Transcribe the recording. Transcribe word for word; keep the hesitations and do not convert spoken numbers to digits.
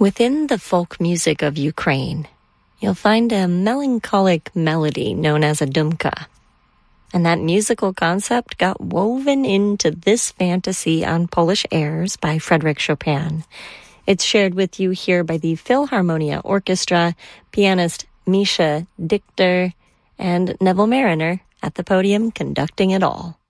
Within the folk music of Ukraine, you'll find a melancholic melody known as a dumka. And that musical concept got woven into this fantasy on Polish airs by Frédéric Chopin. It's shared with you here by the Philharmonia Orchestra, pianist Misha Dichter, and Neville Mariner at the podium conducting it all.